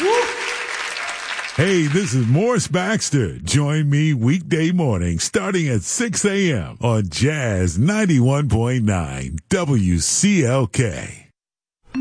Hey, this is Morris Baxter. Join me weekday morning starting at 6 a.m. on Jazz 91.9 WCLK.